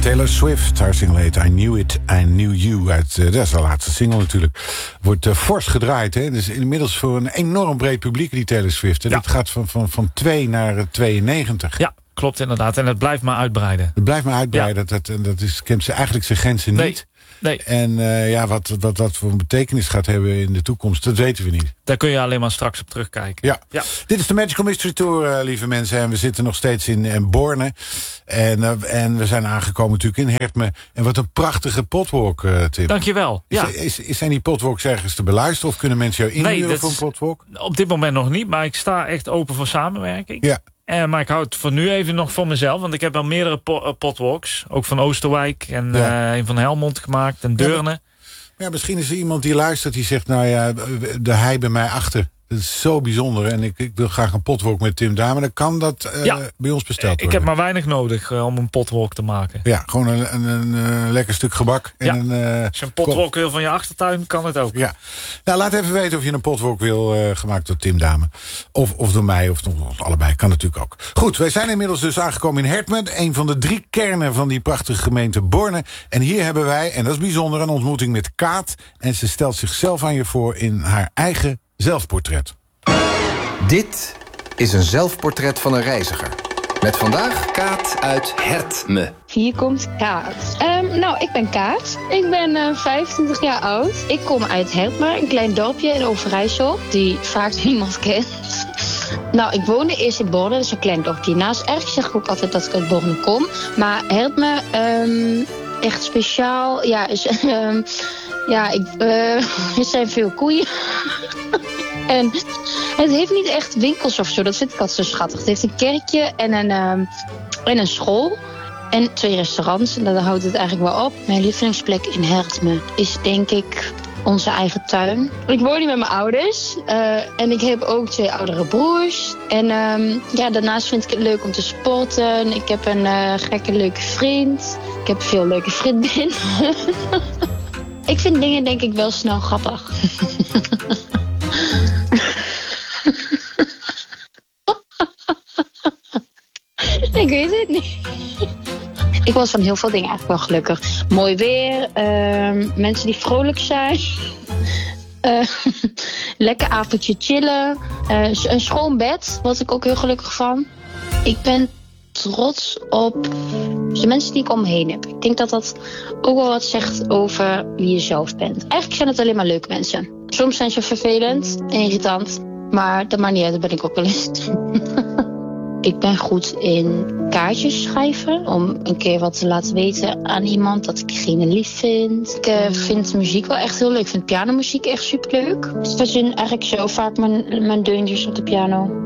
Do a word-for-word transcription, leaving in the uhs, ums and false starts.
Taylor Swift, haar single heet I Knew It, I Knew You. Uit, uh, dat is de laatste single natuurlijk. Wordt uh, fors gedraaid. Hè? Dus inmiddels voor een enorm breed publiek, die Taylor Swift. Hè? Ja. Dat gaat van, van, van twee naar uh, tweeënnegentig. Ja, klopt inderdaad. En het blijft maar uitbreiden. Het blijft maar uitbreiden. Ja. Dat, dat, dat is, kent ze eigenlijk zijn grenzen nee. niet. Nee. En uh, ja, wat, wat dat voor een betekenis gaat hebben in de toekomst, dat weten we niet. Daar kun je alleen maar straks op terugkijken. Ja. ja. Dit is de Magical Mystery Tour, uh, lieve mensen. En we zitten nog steeds in, in Borne. En, uh, en we zijn aangekomen natuurlijk in Hertme. En wat een prachtige potwalk, uh, Tim. Dankjewel. Ja. Is, is, zijn die potwalks ergens te beluisteren? Of kunnen mensen jou inhuren nee, voor een potwalk? Op dit moment nog niet, maar ik sta echt open voor samenwerking. Ja. Uh, maar ik hou het voor nu even nog voor mezelf. Want ik heb al meerdere po- uh, potwalks. Ook van Oosterwijk en ja. uh, een van Helmond gemaakt. En Deurne. Ja, ja, misschien is er iemand die luistert die zegt... nou ja, de hei bij mij achter. Dat is zo bijzonder. En ik, ik wil graag een potwalk met Tim Dame. Dan kan dat uh, ja. bij ons besteld worden. Ik heb maar weinig nodig uh, om een potwalk te maken. Ja, gewoon een, een, een, een lekker stuk gebak. En ja. een, uh, Als je een potwalk wil van je achtertuin, kan het ook. Ja. Nou, laat even weten of je een potwalk wil uh, gemaakt door Tim Dame. Of, of door mij, of, of allebei. Kan natuurlijk ook. Goed, wij zijn inmiddels dus aangekomen in Hertme. Een van de drie kernen van die prachtige gemeente Borne. En hier hebben wij, en dat is bijzonder, een ontmoeting met Kaat. En ze stelt zichzelf aan je voor in haar eigen zelfportret. Dit is een zelfportret van een reiziger. Met vandaag Kaat uit Hertme. Hier komt Kaat. Um, nou, ik ben Kaat. Ik ben uh, vijfentwintig jaar oud. Ik kom uit Hertme, een klein dorpje in Overijssel, die vaak niemand kent. Nou, ik woonde eerst in Borne, dat is een klein dorpje hiernaast. Eigenlijk zeg ik ook altijd dat ik uit Borne kom. Maar Hertme, um, echt speciaal, ja, is, um, ja, ik, uh, er zijn veel koeien. En het heeft niet echt winkels of zo. Dat vind ik altijd zo schattig. Het heeft een kerkje en een, um, en een school. En twee restaurants. En daar houdt het eigenlijk wel op. Mijn lievelingsplek in Hertme is denk ik onze eigen tuin. Ik woon hier met mijn ouders. Uh, en ik heb ook twee oudere broers. En um, ja, daarnaast vind ik het leuk om te sporten. Ik heb een uh, gekke leuke vriend. Ik heb veel leuke vriendinnen. Ik vind dingen denk ik wel snel grappig. Ik weet het niet. Ik was van heel veel dingen eigenlijk wel gelukkig. Mooi weer, uh, mensen die vrolijk zijn. Uh, lekker avondje chillen. Uh, een schoon bed, was ik ook heel gelukkig van. Ik ben trots op de mensen die ik om me heen heb. Ik denk dat dat ook wel wat zegt over wie je zelf bent. Eigenlijk zijn het alleen maar leuke mensen. Soms zijn ze vervelend en irritant. Maar dat maakt niet uit, dat ben ik ook wel eens. Ik ben goed in kaartjes schrijven. Om een keer wat te laten weten aan iemand dat ik diegene lief vind. Ik uh, vind muziek wel echt heel leuk. Ik vind pianomuziek echt superleuk. Dus dat zijn eigenlijk zo vaak mijn, mijn deuntjes op de piano.